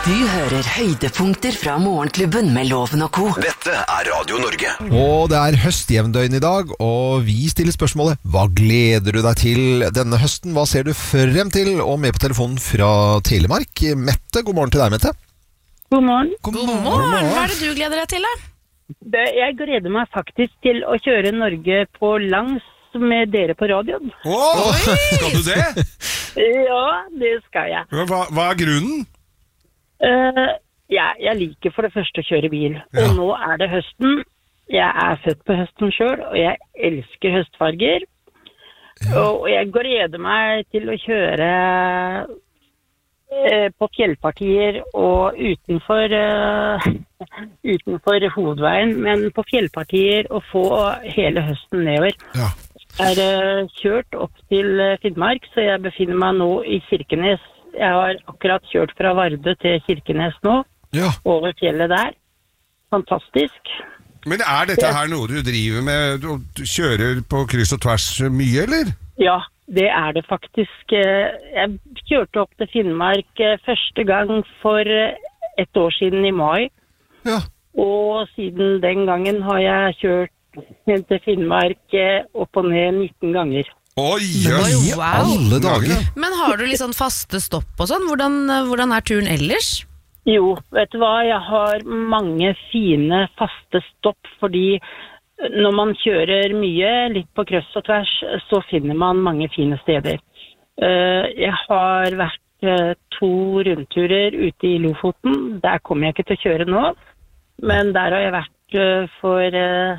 Du hører høydepunkter fra Morgenklubben med Loven og Co. Dette er Radio Norge. Og det er høstjevndøgn i dag, og vi stiller spørsmålet: hva gleder du deg til denne høsten? Hva ser du frem til? Og med på telefonen fra Telemark, Mette. God morgen til deg, Mette. God morgen. God morgen. Hva er det du gleder deg til, da? Jeg gleder meg faktisk til å kjøre Norge på langs med dere på radioen. Skal du det? Ja, det skal jeg. Hva er grunnen? Jeg liker for det første å kjøre bil. Og nå er det høsten. Jeg er født på høsten selv, og jeg elsker høstfarger. Og jeg gleder meg til å kjøre på fjellpartier og utenfor hovedveien, men på fjellpartier og få hele høsten nedover. Ja. Jeg er kjørt opp til Finnmark, så jeg befinner meg nå i Kirkenes. Jeg har akkurat kjørt fra Vardø til Kirkenes nå, over fjellet der. Fantastisk. Men er dette her noe du driver med? Du kjører på kryss og tvers mye, eller? Ja, det er det faktisk. Jeg kjørte opp til Finnmark første gang for et år siden i mai. Ja. Og siden den gangen har jeg kjørt til Finnmark opp og ned 19 ganger. Oi, Wow. Alle dager. Men har du litt sånn faste stopp og sånn? Hvordan er turen ellers? Jo, vet du hva? Jeg har mange fine faste stopp, fordi når man kjører mye, litt på kryss og tvers, så finner man mange fine steder. Jeg har vært 2 rundturer ute i Lofoten. Der kommer jeg ikke til å kjøre nå, men der har jeg vært for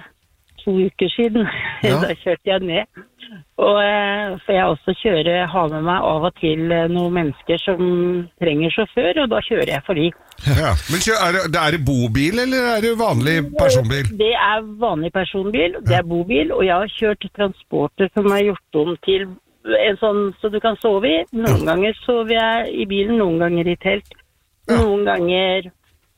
2 uker siden. Da kjørte jeg ned. Og for jeg også har med meg av og til noen mennesker som trenger sjåfør, og da kjører jeg for de. Ja. Men er det bobil, eller er det vanlig personbil? Det er vanlig personbil, det er bobil, og jeg har kjørt transporter som er gjort om til en sånn så du kan sove i. Noen ganger sover jeg i bilen, noen ganger i telt. Noen ganger,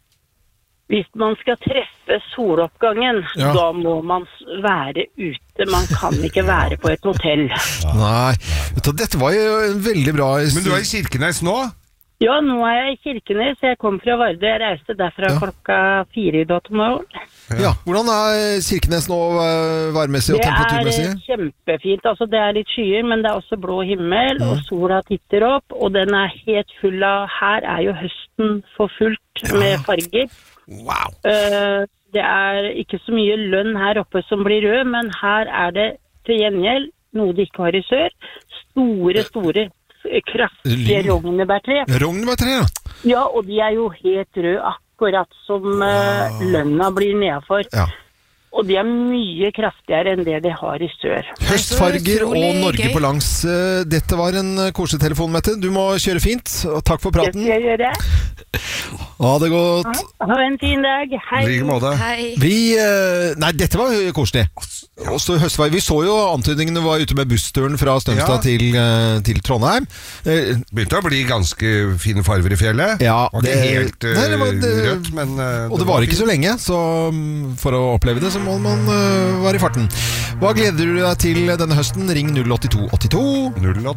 hvis man skal treffe soloppgangen, da må man være ute. Man kan ikke være på et hotell. Nei, dette var jo en veldig bra... Men du er i Kirkenes nå? Ja, nå er jeg i Kirkenes. Jeg kom fra Vardø. Jeg reiste derfra klokka 4 i dag til morgen. Ja, hvordan er Kirkenes nå værmessig og temperaturmessig? Det er kjempefint. Altså, det er litt skyer, men det er også blå himmel, og sola titter opp, og den er helt full av... Her er jo høsten for fullt med farger. Wow. Det er ikke så mye lønn her oppe som blir rød, men her er det til gjengjeld, noe de ikke har i sør, store, kraftige rognebærtre. Rognebærtre, ja. Ja, og de er jo helt røde, akkurat som lønna blir nedenfor. Ja. Og de er mye kraftigere enn det de har i sør. Høstfarger og Norge på langs. Dette var en kosetelefon, Mette. Du må kjøre fint, og takk for praten. Det skal jeg gjøre. Ha det godt. Ha en fin dag. Hei. Like måte. Hei. Nei, dette var koselig. Også høstfarger. Vi så jo antydningene var ute med bussturen fra Strømstad til Trondheim. Begynte å bli ganske fine farver i fjellet. Ja, det ikke helt rødt, men... og det var ikke så lenge, så for å oppleve det så må man være i farten. Hva gleder du deg til denne høsten? Ring 08282.